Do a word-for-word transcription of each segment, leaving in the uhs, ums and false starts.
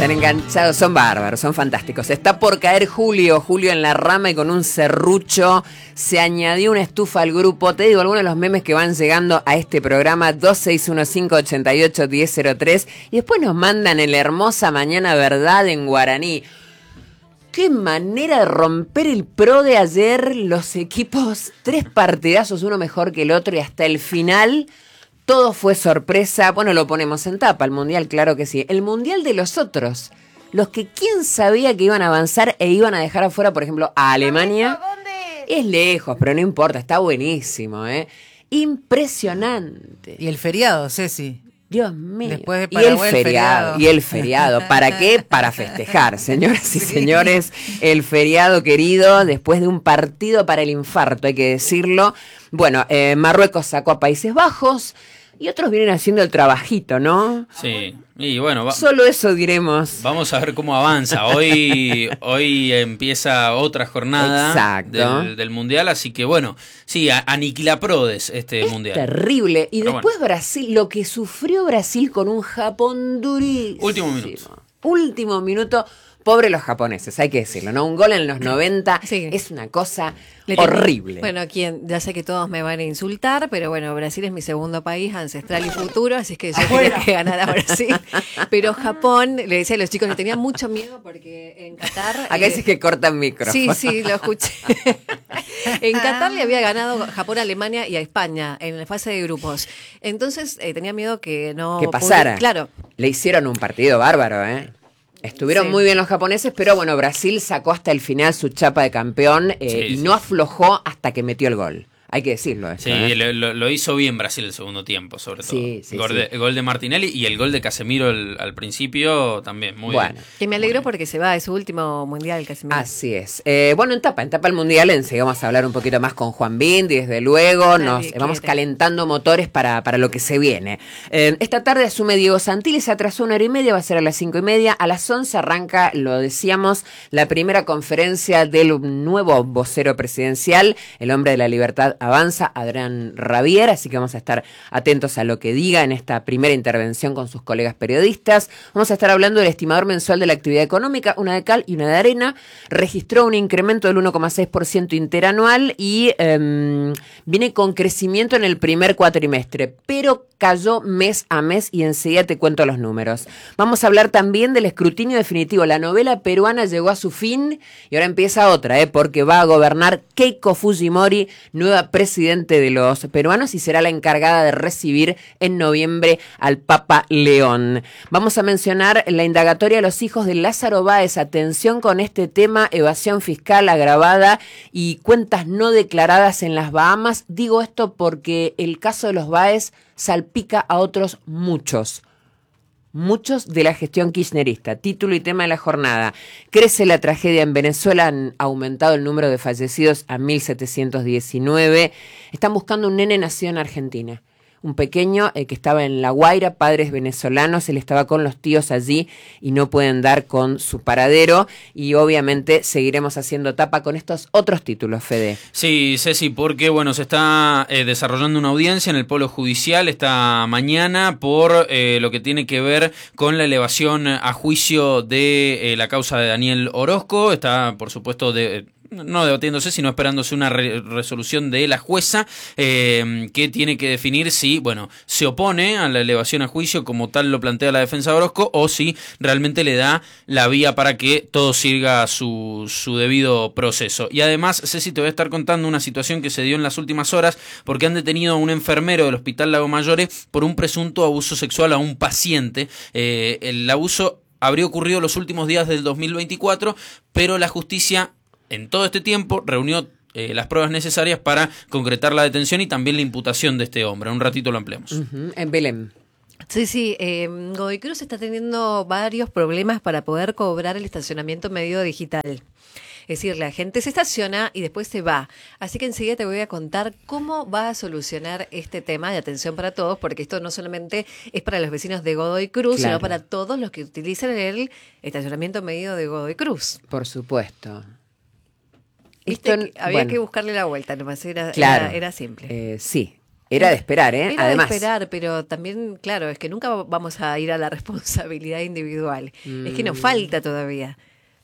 Están enganchados, son bárbaros, son fantásticos. Está por caer Julio, Julio en la rama y con un serrucho. Se añadió una estufa al grupo. Te digo algunos de los memes que van llegando a este programa: dos seis uno cinco, ocho ocho, uno cero cero tres. Y después nos mandan el hermosa mañana verdad en guaraní. Qué manera de romper el pro de ayer. Los equipos, tres partidazos, uno mejor que el otro, y hasta el final todo fue sorpresa. Bueno, lo ponemos en tapa, el mundial, claro que sí. El mundial de los otros, los que quién sabía que iban a avanzar e iban a dejar afuera, por ejemplo, a Alemania. ¿Dónde? Es lejos, pero no importa, está buenísimo, ¿eh? Impresionante. Y el feriado, Ceci. Dios mío. Después de Paraguay, y el el feriado, feriado. Y el feriado. ¿Para qué? Para festejar, señoras y sí. señores. El feriado querido, después de un partido para el infarto, hay que decirlo. Bueno, eh, Marruecos sacó a Países Bajos y otros vienen haciendo el trabajito, ¿no? Sí, y bueno, va, solo eso diremos. Vamos a ver cómo avanza. Hoy hoy empieza otra jornada del, del Mundial, así que bueno, sí, a, aniquilaprodes este es Mundial. Terrible. Y Pero después bueno. Brasil, lo que sufrió Brasil con un Japón durísimo. Último minuto. Último minuto. Pobre los japoneses, hay que decirlo, ¿no? Un gol en los noventa sí. es una cosa Le horrible. Tengo, bueno, quien, ya sé que todos me van a insultar, pero bueno, Brasil es mi segundo país, ancestral y futuro, así es que yo quería que ganara Brasil. Pero Japón, le decía a los chicos, le tenía mucho miedo porque en Qatar... Acá eh, dices que cortan micrófono. Sí, sí, lo escuché. En Qatar le había ganado Japón a Alemania y a España en la fase de grupos. Entonces eh, tenía miedo que no... Que pasara. Pude, claro. Le hicieron un partido bárbaro, ¿eh? Estuvieron sí. muy bien los japoneses, pero bueno, Brasil sacó hasta el final su chapa de campeón eh, sí, y sí. no aflojó hasta que metió el gol. Hay que decirlo. Esto, sí, ¿eh? lo, lo hizo bien Brasil el segundo tiempo, sobre todo. Sí, sí, gol, sí. De, el gol de Martinelli y el gol de Casemiro el, al principio también, muy bueno, bien. Que me alegro porque se va, es su último mundial, Casemiro. Así es. Eh, bueno, en tapa, en tapa el mundial, enseguida vamos a hablar un poquito más con Juan Bindi, desde luego. Nadie nos quiere. Vamos calentando motores para, para lo que se viene. Eh, esta tarde asume Diego Santilli, se atrasó una hora y media, va a ser a las cinco y media. A las once arranca, lo decíamos, la primera conferencia del nuevo vocero presidencial, el hombre de la libertad avanza, Adrián Rabier, así que vamos a estar atentos a lo que diga en esta primera intervención con sus colegas periodistas. Vamos a estar hablando del estimador mensual de la actividad económica, una de cal y una de arena, registró un incremento del uno coma seis por ciento interanual y eh, viene con crecimiento en el primer cuatrimestre, pero cayó mes a mes y enseguida te cuento los números. Vamos a hablar también del escrutinio definitivo. La novela peruana llegó a su fin y ahora empieza otra, ¿eh? porque va a gobernar Keiko Fujimori, nueva presidente de los peruanos, y será la encargada de recibir en noviembre al Papa León. Vamos a mencionar la indagatoria a los hijos de Lázaro Báez. Atención con este tema: evasión fiscal agravada y cuentas no declaradas en las Bahamas. Digo esto porque el caso de los Báez salpica a otros muchos. Muchos de la gestión kirchnerista. Título y tema de la jornada: crece la tragedia en Venezuela, han aumentado el número de fallecidos a mil setecientos diecinueve. Están buscando un nene nacido en Argentina. Un pequeño eh, que estaba en La Guaira, padres venezolanos, él estaba con los tíos allí y no pueden dar con su paradero. Y obviamente seguiremos haciendo tapa con estos otros títulos, Fede. Sí, Ceci, porque bueno, se está eh, desarrollando una audiencia en el Polo Judicial esta mañana por eh, lo que tiene que ver con la elevación a juicio de eh, la causa de Daniel Orozco. Está, por supuesto, de... no debatiéndose, sino esperándose una re- resolución de la jueza eh, que tiene que definir si, bueno, se opone a la elevación a juicio como tal lo plantea la defensa de Orozco, o si realmente le da la vía para que todo siga su, su debido proceso. Y además, Ceci, te voy a estar contando una situación que se dio en las últimas horas, porque han detenido a un enfermero del Hospital Lago Mayores por un presunto abuso sexual a un paciente. Eh, el abuso habría ocurrido los últimos días del dos mil veinticuatro, pero la justicia en todo este tiempo reunió eh, las pruebas necesarias para concretar la detención y también la imputación de este hombre. Un ratito lo ampliamos. Uh-huh. En Belén. Sí, sí, eh, Godoy Cruz está teniendo varios problemas para poder cobrar el estacionamiento medio digital. Es decir, la gente se estaciona y después se va. Así que enseguida te voy a contar cómo va a solucionar este tema de atención para todos, porque esto no solamente es para los vecinos de Godoy Cruz, claro, sino para todos los que utilizan el estacionamiento medio de Godoy Cruz. Por supuesto. Viste, Esto, había bueno, que buscarle la vuelta, nomás era, claro, era, era simple. Eh, sí. Era de esperar, ¿eh? Era Además. de esperar, pero también, claro, es que nunca vamos a ir a la responsabilidad individual. Mm. Es que nos falta todavía.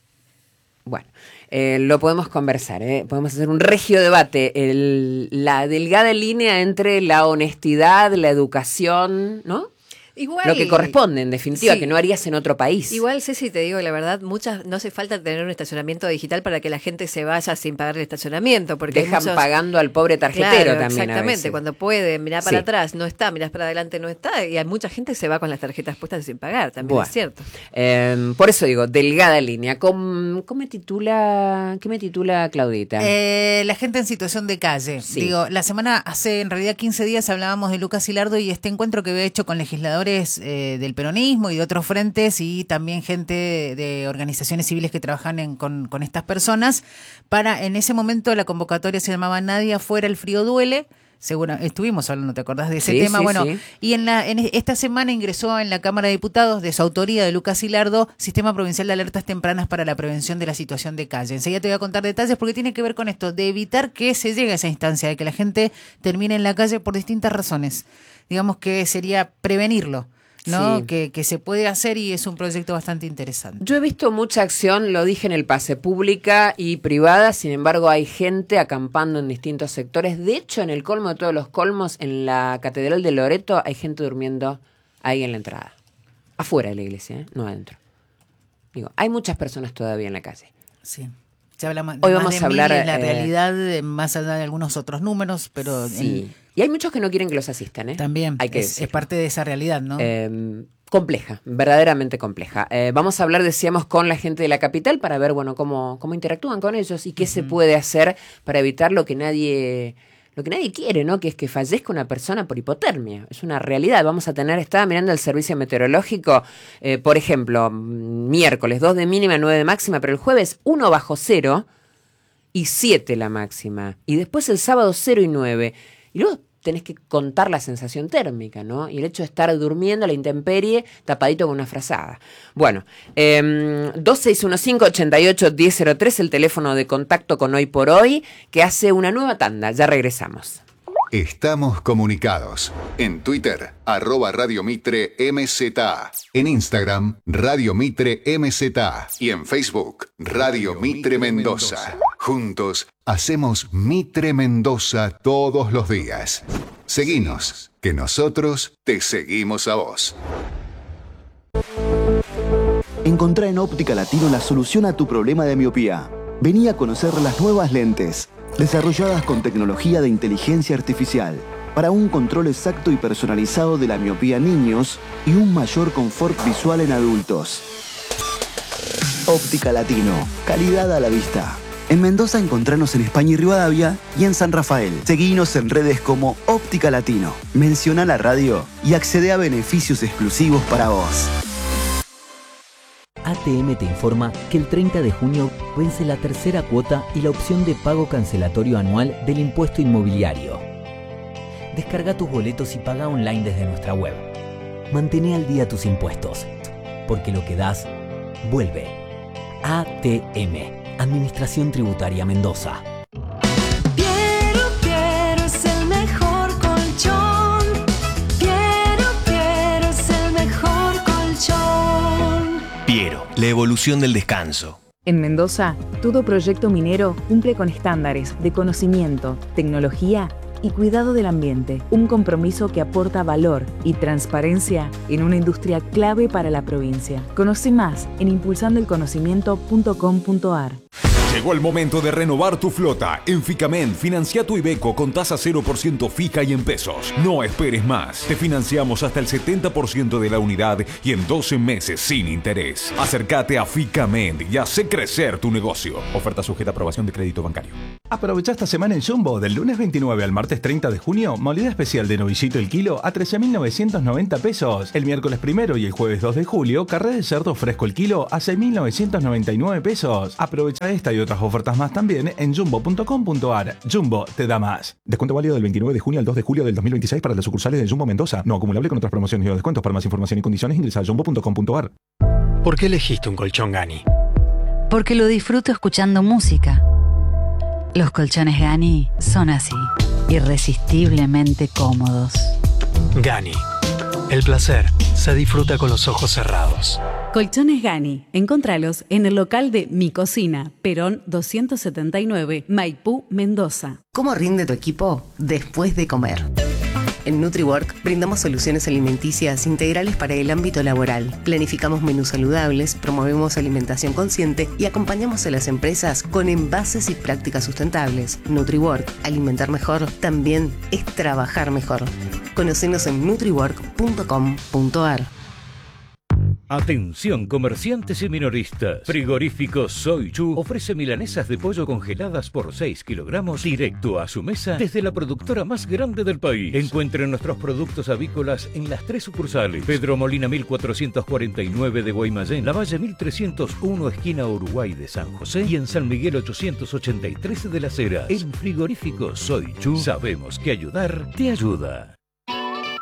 Bueno, eh, lo podemos conversar, ¿eh? Podemos hacer un regio debate, el, la delgada línea entre la honestidad, la educación, ¿no? Igual, lo que corresponde, en definitiva, sí, que no harías en otro país. Igual, Ceci, te digo la verdad, muchas no hace falta tener un estacionamiento digital para que la gente se vaya sin pagar el estacionamiento. Porque dejan muchos, pagando al pobre tarjetero, claro, también. Exactamente, cuando puede mirar para sí. atrás, no está, miras para adelante, no está, y hay mucha gente que se va con las tarjetas puestas sin pagar, también bueno, es cierto. Eh, por eso digo, delgada línea. ¿Cómo, cómo me titula, ¿Qué me titula Claudita? Eh, la gente en situación de calle. Sí. Digo, la semana, hace en realidad quince días hablábamos de Lucas Hilardo y este encuentro que había hecho con legisladores eh, de el peronismo y de otros frentes y también gente de organizaciones civiles que trabajan en, con, con estas personas. Para, en ese momento la convocatoria se llamaba Nadie afuera, el frío duele. Seguro, estuvimos hablando, ¿te acordás de ese sí, tema? Sí, bueno, sí. Y en la en esta semana ingresó en la Cámara de Diputados, de su autoría, de Lucas Hilardo, Sistema Provincial de Alertas Tempranas para la Prevención de la Situación de Calle. Enseguida te voy a contar detalles porque tiene que ver con esto, de evitar que se llegue a esa instancia, de que la gente termine en la calle por distintas razones. Digamos que sería prevenirlo, ¿no? Sí. Que, que se puede hacer y es un proyecto bastante interesante. Yo he visto mucha acción, lo dije en el pase, pública y privada, sin embargo hay gente acampando en distintos sectores. De hecho, en el colmo de todos los colmos, en la Catedral de Loreto, hay gente durmiendo ahí en la entrada. Afuera de la iglesia, ¿eh? No adentro. Digo, hay muchas personas todavía en la calle. Sí. Se habla más, Hoy más vamos de a hablar mil, la eh, realidad, más allá de algunos otros números, pero... Sí. En, y hay muchos que no quieren que los asistan, ¿eh? También, hay que es, es parte de esa realidad, ¿no? Eh, compleja, verdaderamente compleja. Eh, vamos a hablar, decíamos, con la gente de la capital para ver, bueno, cómo, cómo interactúan con ellos y qué uh-huh. se puede hacer para evitar lo que nadie... Lo que nadie quiere, ¿no? Que es que fallezca una persona por hipotermia. Es una realidad. Vamos a tener, estaba mirando el servicio meteorológico, eh, por ejemplo, miércoles dos de mínima, nueve de máxima, pero el jueves uno bajo cero y siete la máxima. Y después el sábado cero y nueve. Y luego tenés que contar la sensación térmica, ¿no? Y el hecho de estar durmiendo a la intemperie tapadito con una frazada. Bueno, eh, dos seis uno cinco, ocho ocho uno cero cero tres, el teléfono de contacto con Hoy por Hoy, que hace una nueva tanda. Ya regresamos. Estamos comunicados. En Twitter, arroba Radio Mitre M Z A. En Instagram, Radio Mitre M Z A. Y en Facebook, Radio Mitre Mendoza. Juntos, hacemos Mitre Mendoza todos los días. Seguinos, que nosotros te seguimos a vos. Encontrá en Óptica Latino la solución a tu problema de miopía. Vení a conocer las nuevas lentes, desarrolladas con tecnología de inteligencia artificial, para un control exacto y personalizado de la miopía en niños y un mayor confort visual en adultos. Óptica Latino, calidad a la vista. En Mendoza encontranos en España y Rivadavia y en San Rafael. Seguinos en redes como Óptica Latino. Menciona la radio y accede a beneficios exclusivos para vos. A T M te informa que el treinta de junio vence la tercera cuota y la opción de pago cancelatorio anual del impuesto inmobiliario. Descarga tus boletos y paga online desde nuestra web. Mantén al día tus impuestos, porque lo que das, vuelve. A T M, Administración Tributaria Mendoza. Piero, Piero es el mejor colchón. Piero, Piero es el mejor colchón. Piero, la evolución del descanso. En Mendoza, todo proyecto minero cumple con estándares de conocimiento, tecnología y cuidado del ambiente. Un compromiso que aporta valor y transparencia en una industria clave para la provincia. Conoce más en impulsando el conocimiento punto com punto a r. Llegó el momento de renovar tu flota. En Ficamen, financia tu Iveco con tasa cero por ciento fija y en pesos. No esperes más. Te financiamos hasta el setenta por ciento de la unidad y en doce meses sin interés. Acércate a Ficamen y hace crecer tu negocio. Oferta sujeta a aprobación de crédito bancario. Aprovecha esta semana en Jumbo, del lunes veintinueve al martes treinta de junio, molida especial de novillito el kilo a trece mil novecientos noventa pesos. El miércoles primero y el jueves dos de julio, carré de cerdo fresco el kilo a seis mil novecientos noventa y nueve pesos. Aprovecha esta y otras ofertas más también en jumbo punto com punto a r. Jumbo te da más. Descuento válido del veintinueve de junio al dos de julio del dos mil veintiséis para las sucursales de Jumbo Mendoza. No acumulable con otras promociones y o descuentos. Para más información y condiciones ingresa a jumbo punto com punto a r. ¿Por qué elegiste un colchón Gani? Porque lo disfruto escuchando música. Los colchones Gani son así. irresistiblemente cómodos. Gani. El placer se disfruta con los ojos cerrados. Colchones Gani. Encontralos en el local de Mi Cocina, Perón doscientos setenta y nueve, Maipú, Mendoza. ¿Cómo rinde tu equipo después de comer? En NutriWork brindamos soluciones alimenticias integrales para el ámbito laboral. Planificamos menús saludables, promovemos alimentación consciente y acompañamos a las empresas con envases y prácticas sustentables. NutriWork, alimentar mejor, también es trabajar mejor. Conocenos en nutriwork punto com punto a r. Atención comerciantes y minoristas. Frigorífico Soy Chu ofrece milanesas de pollo congeladas por seis kilogramos directo a su mesa desde la productora más grande del país. Encuentren nuestros productos avícolas en las tres sucursales: Pedro Molina mil cuatrocientos cuarenta y nueve de Guaymallén, Lavalle mil trescientos uno esquina Uruguay de San José y en San Miguel ochocientos ochenta y tres de Las Heras. En Frigorífico Soy Chu sabemos que ayudar te ayuda.